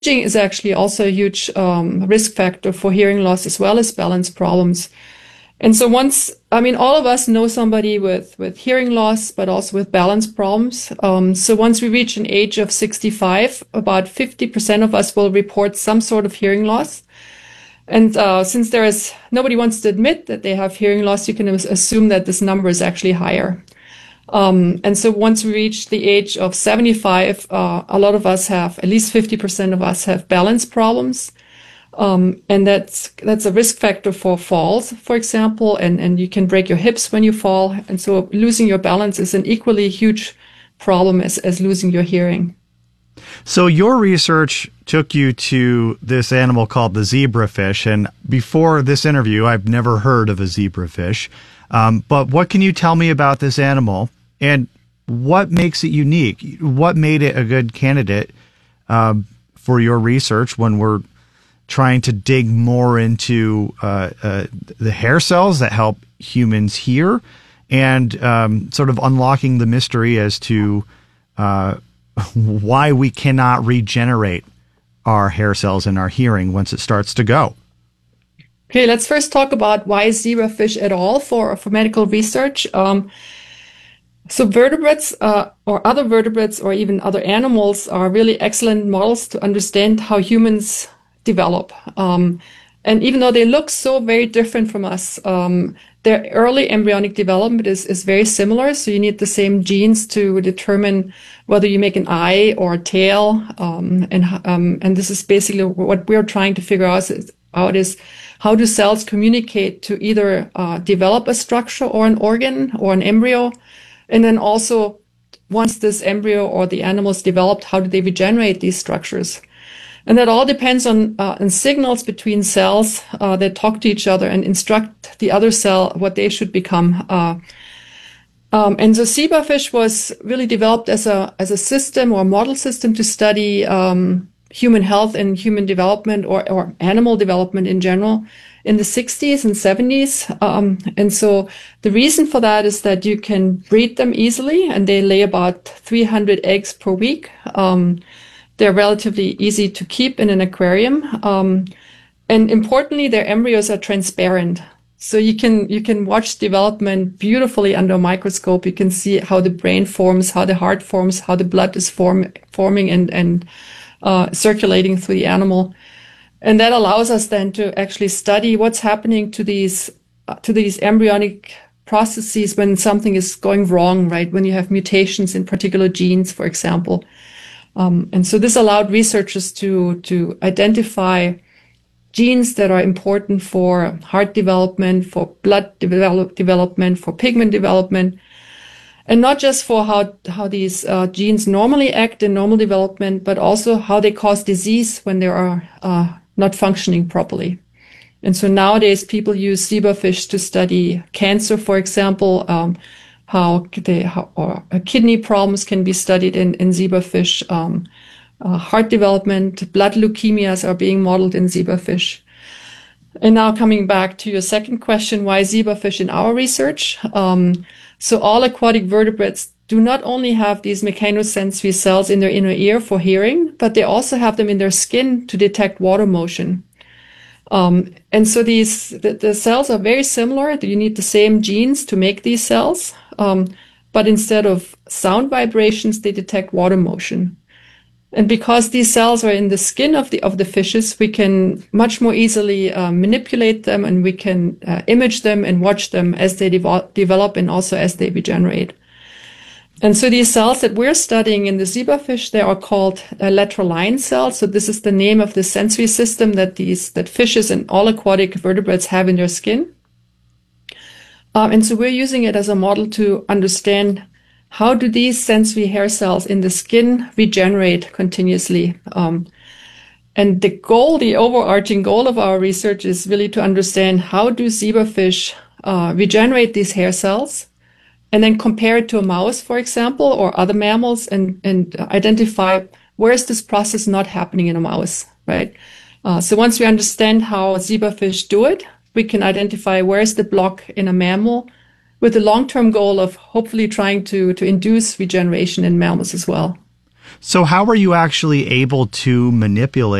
is actually also a huge risk factor for hearing loss as well as balance problems. And so all of us know somebody with hearing loss, but also with balance problems. So once we reach an age of 65, about 50% of us will report some sort of hearing loss. And since nobody wants to admit that they have hearing loss, you can assume that this number is actually higher. And so once we reach the age of 75, a lot of us at least 50% of us have balance problems. And that's a risk factor for falls, for example, and you can break your hips when you fall. And so losing your balance is an equally huge problem as losing your hearing. So your research took you to this animal called the zebrafish. And before this interview, I've never heard of a zebrafish. But what can you tell me about this animal and what makes it unique? What made it a good candidate for your research when we're trying to dig more into the hair cells that help humans hear and sort of unlocking the mystery as to why we cannot regenerate our hair cells and our hearing once it starts to go. Okay, let's first talk about why zebrafish at all for medical research. So vertebrates or other vertebrates or even other animals are really excellent models to understand how humans develop. And even though they look so very different from us, their early embryonic development is very similar. So you need the same genes to determine whether you make an eye or a tail. And this is basically what we're trying to figure out is how do cells communicate to either develop a structure or an organ or an embryo? And then also, once this embryo or the animal is developed, how do they regenerate these structures? And that all depends on signals between cells that talk to each other and instruct the other cell what they should become. And so zebrafish was really developed as a system or a model system to study human health and human development or animal development in general in the 60s and 70s. And so the reason for that is that you can breed them easily, and they lay about 300 eggs per week. They're relatively easy to keep in an aquarium. And importantly, their embryos are transparent. So you can watch development beautifully under a microscope. You can see how the brain forms, how the heart forms, how the blood is forming and circulating through the animal. And that allows us then to actually study what's happening to these embryonic processes when something is going wrong, right? When you have mutations in particular genes, for example. And so this allowed researchers to identify genes that are important for heart development, for blood development, for pigment development, and not just for how these genes normally act in normal development, but also how they cause disease when they are not functioning properly. And so nowadays people use zebrafish to study cancer, for example, how kidney problems can be studied in zebrafish. Heart development, blood leukemias are being modeled in zebrafish. And now coming back to your second question, why zebrafish in our research? So all aquatic vertebrates do not only have these mechanosensory cells in their inner ear for hearing, but they also have them in their skin to detect water motion. And so the cells are very similar. You need the same genes to make these cells. But instead of sound vibrations, they detect water motion. And because these cells are in the skin of the fishes, we can much more easily manipulate them, and we can image them and watch them as they develop and also as they regenerate. And so these cells that we're studying in the zebrafish, they are called lateral line cells. So this is the name of the sensory system that fishes and all aquatic vertebrates have in their skin. And so we're using it as a model to understand how do these sensory hair cells in the skin regenerate continuously. And the overarching goal of our research is really to understand how do zebrafish regenerate these hair cells, and then compare it to a mouse, for example, or other mammals, and identify where is this process not happening in a mouse, right? So once we understand how zebrafish do it, we can identify where is the block in a mammal, with the long-term goal of hopefully trying to induce regeneration in mammals as well. So how were you actually able to manipulate